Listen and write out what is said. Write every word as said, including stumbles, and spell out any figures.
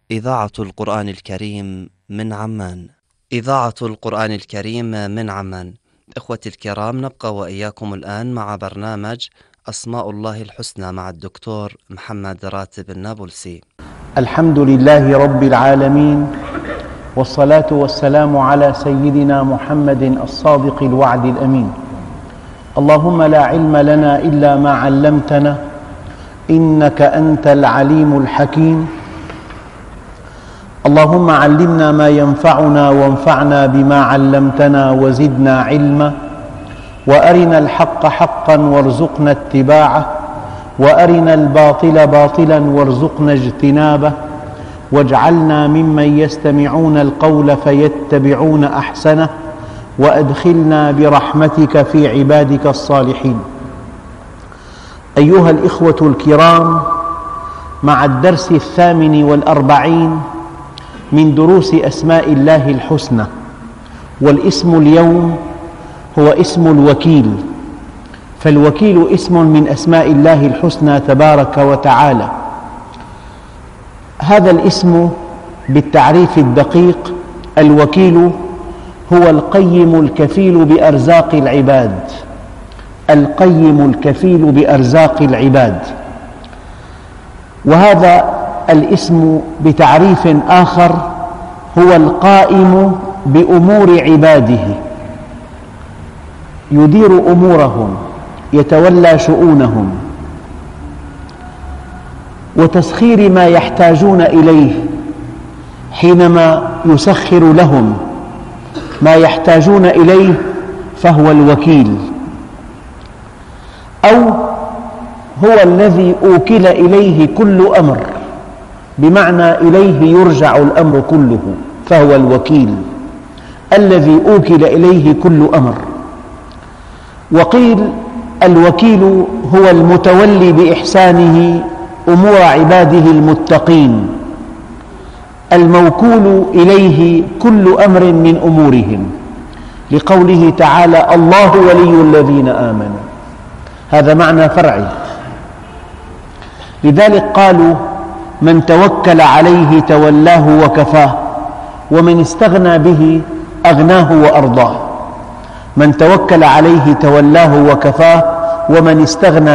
إذاعة القرآن الكريم من عمان. إذاعة القرآن الكريم من عمان. إخوتي الكرام، نبقى وإياكم الآن مع برنامج أسماء الله الحسنى مع الدكتور محمد راتب النابلسي. الحمد لله رب العالمين، والصلاة والسلام على سيدنا محمد الصادق الوعد الأمين. اللهم لا علم لنا إلا ما علمتنا إنك أنت العليم الحكيم. اللهم علمنا ما ينفعنا وانفعنا بما علمتنا وزدنا علما، وأرنا الحق حقا وارزقنا اتباعه، وأرنا الباطل باطلا وارزقنا اجتنابه، واجعلنا ممن يستمعون القول فيتبعون أحسنه، وأدخلنا برحمتك في عبادك الصالحين. أيها الإخوة الكرام، مع الدرس الثامن والأربعين من دروس أسماء الله الحسنى، والاسم اليوم هو اسم الوكيل. فالوكيل اسم من أسماء الله الحسنى تبارك وتعالى. هذا الاسم بالتعريف الدقيق: الوكيل هو القيم الكفيل بأرزاق العباد. القيم الكفيل بأرزاق العباد. وهذا الاسم بتعريف آخر هو القائم بأمور عباده، يدير أمورهم، يتولى شؤونهم، وتسخير ما يحتاجون إليه حينما يسخر لهم ما يحتاجون إليه فهو الوكيل. أو هو الذي أوكل إليه كل أمر، بمعنى إليه يرجع الأمر كله، فهو الوكيل الذي أوكل إليه كل أمر. وقيل الوكيل هو المتولي بإحسانه أمور عباده المتقين، الموكول إليه كل أمر من أمورهم، لقوله تعالى: الله ولي الذين آمنوا. هذا معنى فرعي. لذلك قالوا: من توكل عليه تولاه وكفاه، ومن استغنى به أغناه وأرضاه. من توكل عليه تولاه وكفاه، ومن استغنى